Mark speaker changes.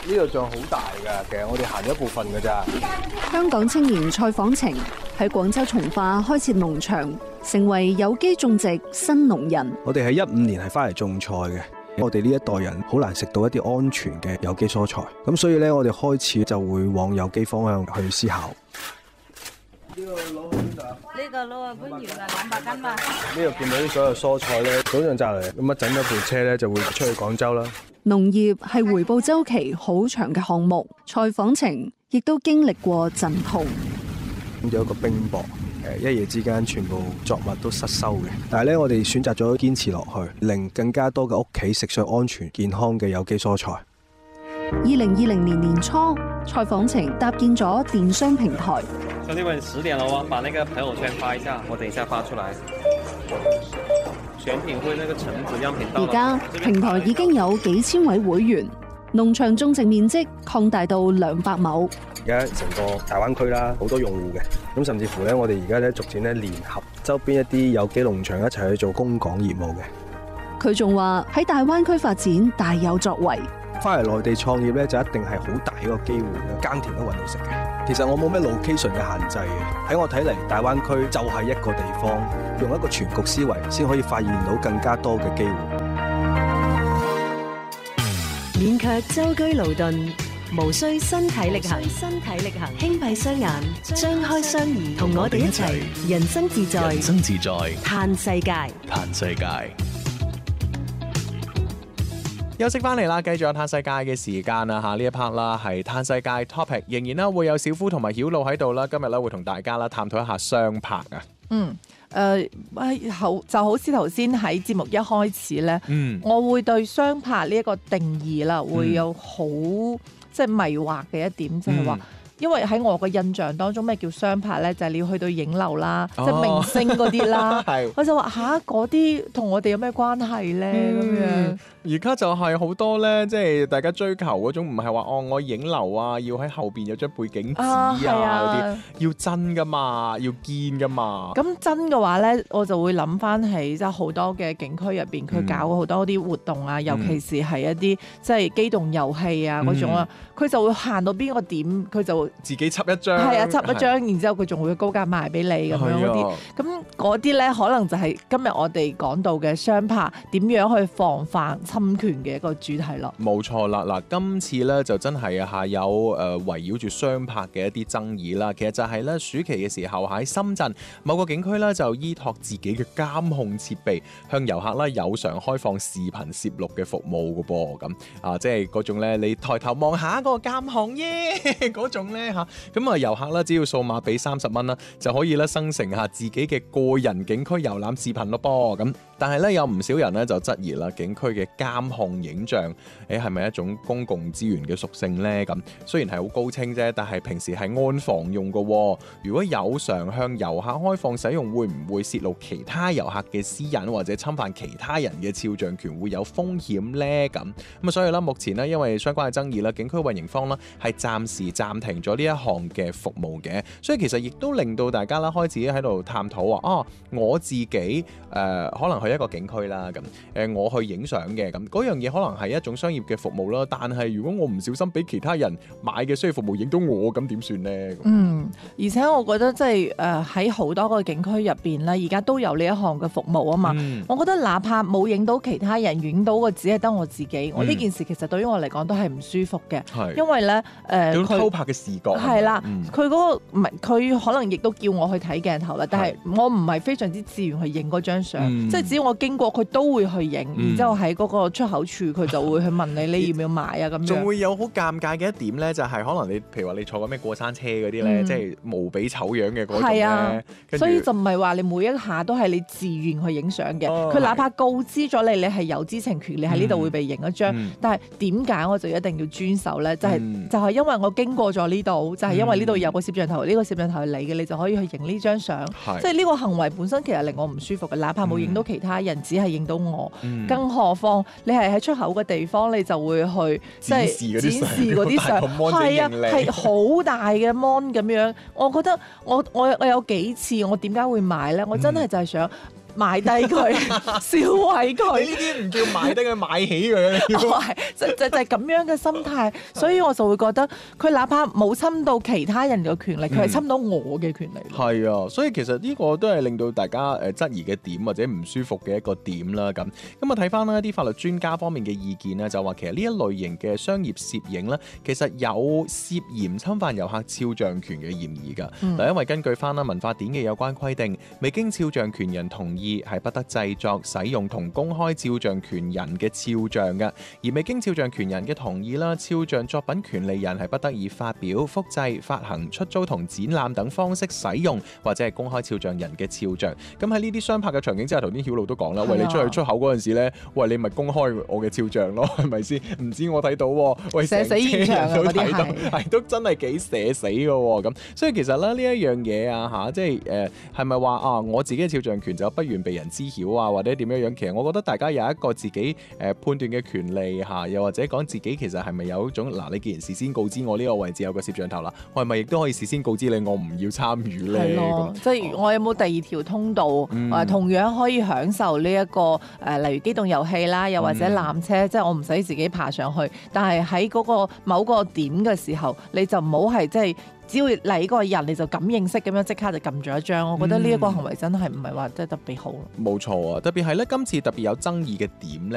Speaker 1: 呢度仲好大㗎，其實我哋行咗一部分㗎咋。
Speaker 2: 香港青年蔡訪程喺廣州從化開設農場，成為有機種植新農人。
Speaker 1: 我哋喺15年係翻嚟種菜嘅，我哋呢一代人好難食到一啲安全嘅有機蔬菜，咁所以咧我哋開始就會往有機方向去思考。呢個攞去邊度啊？
Speaker 3: 呢個攞去番禺啊，200斤嘛。
Speaker 1: 呢度見到啲所有蔬菜咧，早上摘嚟，咁啊整咗部車咧就會出去廣州啦。
Speaker 2: 農業係回報週期好長嘅項目，蔡訪程亦都經歷過陣痛。
Speaker 1: 有一個冰雹，一夜之間全部作物都失收嘅。但係咧，我哋選擇咗堅持落去，令更加多嘅屋企食上安全健康嘅有機蔬菜。
Speaker 2: 2020年年初，蔡訪程搭建咗電商平台。
Speaker 4: 兄弟們，10點了哦，把那個朋友圈發一下，我等一下發出來。選品會那個橙子樣品到了。
Speaker 2: 而家平台已經有幾千位會員，農場種植面積擴大到200畝。
Speaker 1: 而家成個大灣區啦，好多用戶嘅，咁甚至乎咧，我哋而家咧逐漸咧聯合周邊一啲有機農場一齊去做供港業務嘅。
Speaker 2: 佢仲話喺大灣區發展大有作為。
Speaker 1: 翻嚟內地創業咧，就一定係好大一個機會，耕田都揾到食嘅。其實我冇咩 location 嘅限制嘅，喺我睇嚟，大灣區就係一個地方，用一個全局思維，先可以發現到更加多嘅機會。
Speaker 5: 免卻舟車勞頓，無需身體力行，輕閉雙眼，張開雙耳，同我哋一齊人生自在，嘆世界。
Speaker 6: 休息翻嚟啦，繼續有嘆世界嘅時間啦嚇，呢一 part 啦係嘆世界 topic， 仍然啦會有小夫同埋曉露喺度啦，今日咧會同大家啦探討一下雙拍啊。
Speaker 7: 就好似頭先喺節目一開始咧，我會對雙拍呢一個定義啦，會有好即係迷惑嘅一點，就係話。因為喺我嘅印象當中，咩叫雙拍咧？就係你要去到影樓啦，即係明星嗰啲啦。我就話吓，嗰啲同我哋有咩關係咧？咁樣
Speaker 6: 而家就係好多咧，即係大家追求嗰種，唔係話我影樓啊，要喺後邊有張背景紙啊嗰啲，要真噶嘛，要堅噶嘛。
Speaker 7: 咁真嘅話咧，我就會諗翻起即係好多嘅景區入邊，佢搞過好多啲活動啊，尤其是係一啲即係機動遊戲啊嗰種啊，佢就會行到邊個點，佢就
Speaker 6: 自己輯一張，
Speaker 7: 係啊，輯一張，然之後佢仲會高價賣俾你咁樣嗰啲，咁嗰啲咧可能就係今日我哋講到嘅雙拍點樣去防範侵權嘅一個主題咯。
Speaker 6: 冇錯啦，嗱，今次咧就真係啊有圍繞住雙拍嘅一啲爭議啦。其實就係咧暑期嘅時候喺深圳某個景區咧就依託自己嘅監控設備，向遊客咧有償開放視頻攝錄嘅服務嘅噃，咁啊即係嗰種咧你抬頭望下嗰個監控耶嗰種咧嚇，咁啊遊客咧只要數碼俾30蚊啦，就可以咧生成下自己嘅個人景區遊覽視頻咯噃咁。但係咧有唔少人咧就質疑啦，景區嘅監控影像係咪一種公共資源嘅屬性呢？咁雖然係好高清啫，但係平時係安防用嘅。如果有償向遊客開放使用，會唔會泄露其他遊客嘅私隱或者侵犯其他人嘅肖像權，會有風險呢？咁啊，所以咧目前呢，因為相關嘅爭議啦，景區運營方啦係暫時暫停咗呢一項嘅服務嘅。所以其實亦都令到大家啦開始喺度探討話我自己可能去一個景區啦，咁我去影相嘅，咁嗰樣嘢可能係一種商業嘅服務啦。但係如果我唔小心俾其他人買嘅商業服務影到我，咁點算呢？
Speaker 7: 而且我覺得即係喺好多個景區入邊咧，而家都有呢一項嘅服務啊嘛。我覺得哪怕冇影到其他人，影到嘅只係得我自己，我呢件事其實對於我嚟講都係唔舒服嘅，因為咧
Speaker 6: 有偷拍嘅視覺
Speaker 7: 係啦，佢嗰個唔係佢可能亦都叫我去睇鏡頭啦，但係我唔係非常之自願去影嗰張相，即係只要我經過佢都會去影，然之後喺嗰個出口處佢就會去問你要唔要買啊咁樣。
Speaker 6: 仲會有好尷尬嘅一點咧，就係可能你譬如話你坐過咩過山車嗰啲咧，即係無比醜樣嘅嗰種咧，
Speaker 7: 所以就唔係話你每一下都係你自願去影相嘅，佢哪怕告知咗你係有知情權，你喺呢度會被影一張，但係點解我就一定要遵守咧？就係因為我經過咗呢度，就係因為呢度有個攝像頭，呢個攝像頭係你嘅，你就可以去影呢張相。即係呢個行為本身其實令我唔舒服嘅，哪怕冇影到其他人，只係影到我，更何況你係喺出口嘅地方，你就會去即係展示嗰啲相，係啊，係好大嘅 mon 咁樣。我覺得我有幾次，我點解會買咧？我真係就係想買低佢，銷毀佢。
Speaker 6: 你呢啲唔叫買低佢，買起佢啊！你要
Speaker 7: 就係咁樣嘅心態，所以我就會覺得佢哪怕冇侵到其他人嘅權利，佢係侵到我嘅權利。
Speaker 6: 係啊，所以其實呢個都係令到大家質疑嘅點或者唔舒服嘅一個點啦。咁啊睇翻啦一啲法律專家方面嘅意見咧，就話其實呢一類型嘅商業攝影咧，其實有涉嫌侵犯遊客肖像權嘅嫌疑㗎。嗱，因為根據翻啦民法典嘅有關規定，未經肖像權人同意係不得製作、使用同公開肖像權人嘅肖像嘅，而未經肖像權人嘅同意啦，肖像作品權利人係不得以發表、複製、發行、出租同展覽等方式使用或者係公開肖像人嘅肖像。咁喺呢啲相拍嘅場景之下，頭先曉露都講啦，喂，你出去出口嗰陣時咧，喂，你咪公開我嘅肖像咯，係咪先？唔知我睇到喎，喂，
Speaker 7: 寫死現場啊，嗰啲係
Speaker 6: 都真係幾寫死嘅喎。咁所以其實咧呢一樣嘢啊嚇，即係係咪話啊我自己嘅肖像權就不願被人知曉啊，或者點樣樣？其實我覺得大家有一個自己判斷嘅權利嚇，又或者講自己其實係咪有一種嗱，你既然事先告知我呢個位置有個攝像頭啦，我係咪亦都可以事先告知你我唔要參與咧？係咯，
Speaker 7: 即係我有冇第二條通道，同樣可以享受呢一個例如機動遊戲啦，又或者纜車，即係我唔使自己爬上去，但係喺嗰個某個點嘅時候，你就唔好係即係。只要嚟呢個人你就感應式咁樣即刻就撳咗一張，我覺得呢一個行為真係唔係話真係特別好。
Speaker 6: 冇錯啊，特別係咧今次特別有爭議嘅點咧。